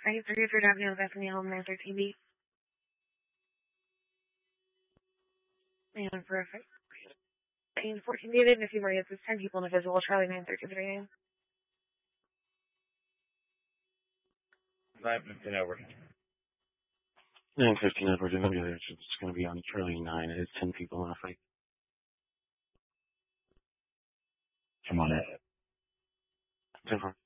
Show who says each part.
Speaker 1: I can you for dropping on Bethany Home 913B. And perfect. And 14 David, and a few more units. There's 10 people in the visual. Charlie 91339.
Speaker 2: 915 over.
Speaker 3: 915 Edward, it's going to be on Charlie 9. It is 10 people in a fight.
Speaker 2: Come on in.
Speaker 3: 10-4.